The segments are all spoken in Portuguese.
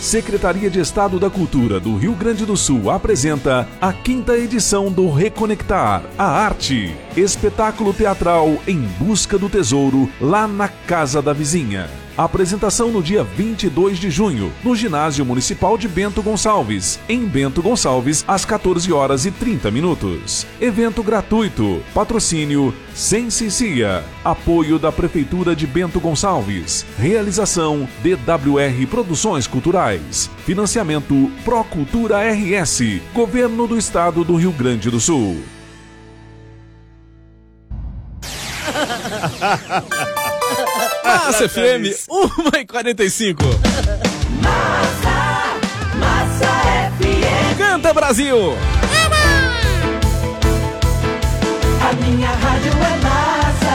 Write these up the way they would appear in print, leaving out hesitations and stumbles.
Secretaria de Estado da Cultura do Rio Grande do Sul apresenta a 5ª edição do Reconectar a Arte, espetáculo teatral em busca do tesouro lá na Casa da Vizinha. Apresentação no dia 22 de junho, no Ginásio Municipal de Bento Gonçalves, em Bento Gonçalves, às 14h30. Evento gratuito. Patrocínio Sensicia. Apoio da Prefeitura de Bento Gonçalves. Realização DWR Produções Culturais. Financiamento Procultura RS. Governo do Estado do Rio Grande do Sul. Massa FM 1h45. Massa FM. Canta, Brasil! A minha rádio é Massa.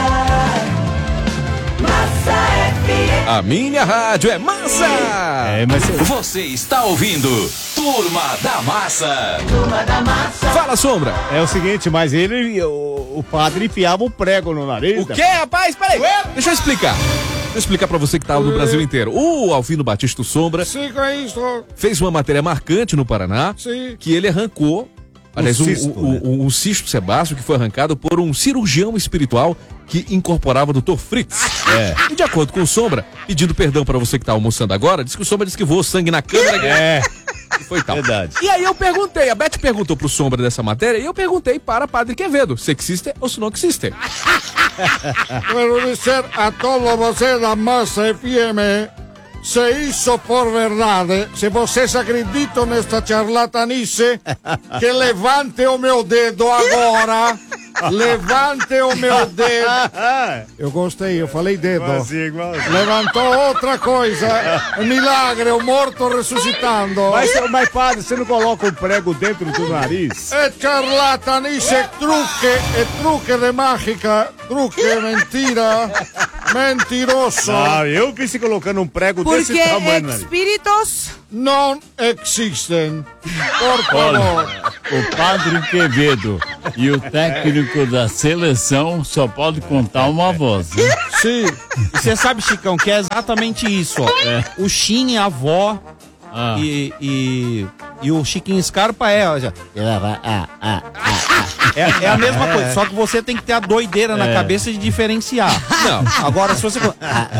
Massa FM. A minha rádio é Massa! Mas Você está ouvindo Turma da Massa. Turma da Massa. Fala, Sombra! é o seguinte, mas o padre enfiava o prego no nariz. O quê, rapaz? Peraí! Deixa eu explicar. Deixa eu explicar pra você que tá no Brasil inteiro. O Alvino Batista Sombra Sim, com isso. fez uma matéria marcante no Paraná, Sim. que ele arrancou, aliás, cisto, né? o cisto sebáceo, que foi arrancado por um cirurgião espiritual que incorporava o Dr. Fritz. E de acordo com o Sombra, pedindo perdão pra você que tá almoçando agora, disse que o Sombra disse que voou sangue na câmera. E foi tal. Verdade. E aí eu perguntei, a Beth perguntou pro Sombra dessa matéria, e eu perguntei para Padre Quevedo, se existe ou se não existe. Quero dizer a todos vocês da Massa FM, se isso for verdade, se vocês acreditam nesta charlatanice, que levante o meu dedo agora. Levante o meu dedo. Eu gostei, eu falei dedo. Levantou outra coisa. Milagre, o morto ressuscitando. Mas padre, você não coloca um prego dentro do nariz? É charlatanice, é truque de mágica, truque, mentira, mentiroso. Eu vi você colocando um prego desse Porque tamanho no nariz. espíritos Não existem. Por favor. O Padre Quevedo e o técnico da seleção só pode contar uma voz, né? Sim. Você sabe, Chicão, que é exatamente isso, ó. O Shin, a avó e o Chiquinho Scarpa é a mesma coisa, só que você tem que ter a doideira na cabeça de diferenciar. Não. Agora, se você...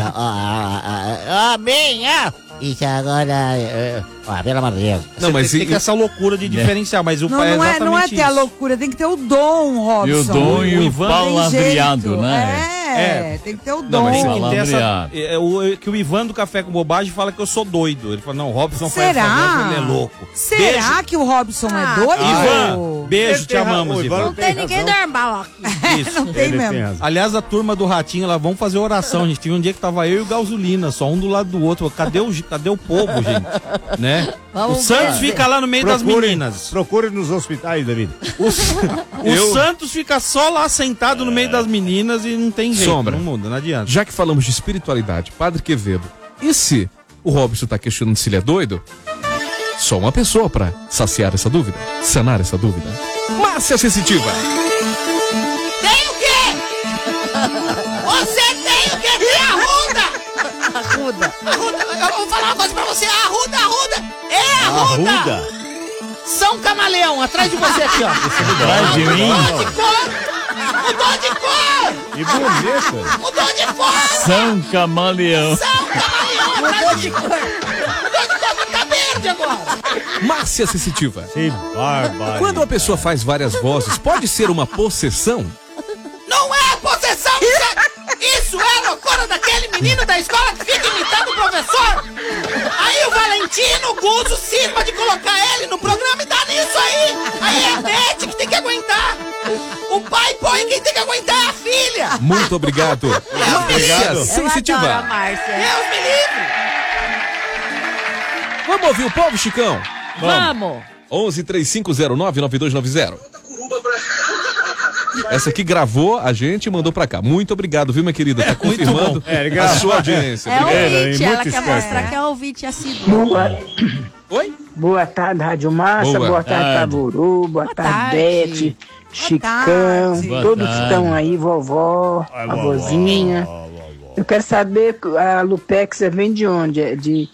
Isso agora. Pelo amor de Deus. Não, mas tem que ter essa loucura de diferenciar, mas o pai é exatamente não é ter a isso. loucura, tem que ter o dom, Robson. E o dom e o Ivan palavreado, né? Tem que ter o Não, dom. mas tem que ter essa... Palavreado. que o Ivan do Café com Bobagem fala que eu sou doido. Ele fala, não, o Robson faz Será? essa voz, ele é louco. Será Beijo. que o Robson é doido? Ivan, beijo, Ele te tem amamos, razão, Ivan. Não tem ninguém normal aqui. Isso. Não tem Ele tem mesmo. razão. Aliás, a turma do Ratinho, lá, vamos fazer oração, gente. Tive um dia que tava eu e o Gasolina, só um do lado do outro. Cadê o povo, gente? Né? Vamos O Santos ver. fica lá no meio das meninas. Procure nos hospitais, David. O Santos fica só lá sentado no meio das meninas e não tem jeito. Sombra. Não muda, não adianta. Já que falamos de espiritualidade, Padre Quevedo, e se o Robson tá questionando se ele é doido? Só uma pessoa pra saciar essa dúvida, sanar essa dúvida. Márcia Sensitiva. Tem o quê? Você tem o quê? Tem arruda! Arruda. Eu vou falar uma coisa pra você. Arruda. É arruda. São Camaleão, atrás de você aqui, ó. Atrás de mim? Mudou de cor! Que bonito. Mudou de cor! São Camaleão. Mudou de cor, mas tá verde agora! Márcia Sensitiva. Que bárbaro. Quando uma pessoa faz várias vozes, pode ser uma possessão? Não é possessão, isso é a loucura daquele menino da escola que fica imitando o professor! Aí o Valentino, o Guzo, cisma de colocar ele no programa e dá nisso aí! Aí é a Beth que tem que aguentar! O pai põe, quem tem que aguentar é a filha! Muito obrigado. Márcia Sensitiva. Deus me livre! Vamos ouvir o povo, Chicão? Vamos. 11-3509-9290. Essa aqui gravou a gente e mandou pra cá. Muito obrigado, viu, minha querida? Tá confirmando a sua audiência. É Obrigado. ouvinte, ela quer esperto. mostrar que é ouvinte assíduo. Oi? Boa tarde, Rádio Massa. Boa tarde, Taburu. Boa tarde, Bete, Chicão. Boa Todos tarde. estão aí, vovó, a vozinha. Eu quero saber, a Lupex vem de onde? É de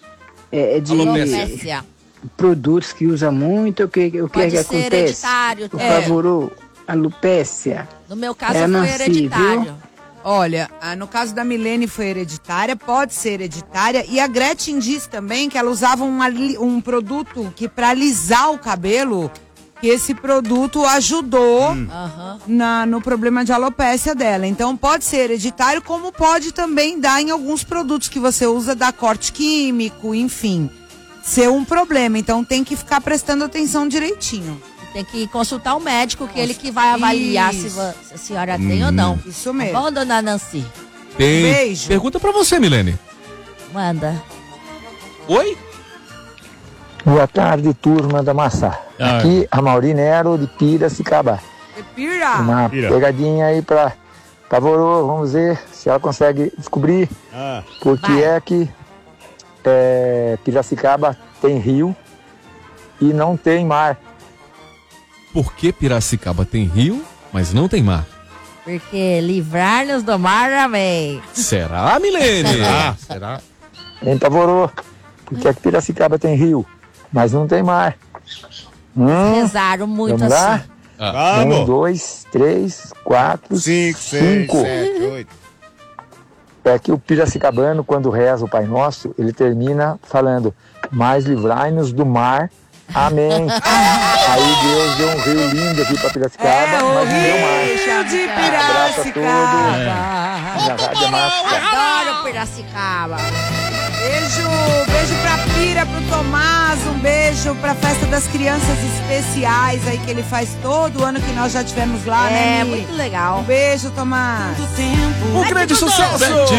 de Alopécia. produtos que usa muito, o que é que acontece? Hereditário. Por favor, alopécia. No meu caso É foi Nancy, hereditário. viu? Olha, no caso da Milene foi hereditária, pode ser hereditária. E a Gretchen diz também que ela usava um produto que para alisar o cabelo, que esse produto ajudou no problema de alopécia dela. Então pode ser hereditário, como pode também dar em alguns produtos que você usa, dar corte químico, enfim, ser um problema. Então tem que ficar prestando atenção direitinho. Tem que consultar o médico, que ele que vai avaliar se a senhora tem ou não. Isso mesmo. Tá bom, dona Nancy? Tem. Beijo. Pergunta pra você, Milene. Manda. Oi? Boa tarde, turma da Massa. Aqui, a Mauri Nero de Piracicaba. Pira. Uma pegadinha aí pra Vorô. Vamos ver se ela consegue descobrir por que é que Piracicaba tem rio e não tem mar. Por que Piracicaba tem rio, mas não tem mar? Porque livrar-nos do mar, amém. Será, Milene? Será? Em Tavorô, por que é que Piracicaba tem rio, mas não tem mar? Rezaram muito vamos lá? assim. 1, 2, 3, 4, 5, 6, 7, 8. É que o piracicabano, quando reza o Pai Nosso, ele termina falando: mas livrai-nos do mar. Amém. Aí Deus deu um rio lindo aqui pra Piracicaba, mas não deu mais. Rio de Abraço a Piracicaba. Minha rádio Massa. Adoro Piracicaba. Beijo pra Pira, pro Tomás, um beijo pra Festa das Crianças Especiais aí que ele faz todo ano que nós já tivemos lá, né? É, muito legal. Um beijo, Tomás. Um grande sucesso!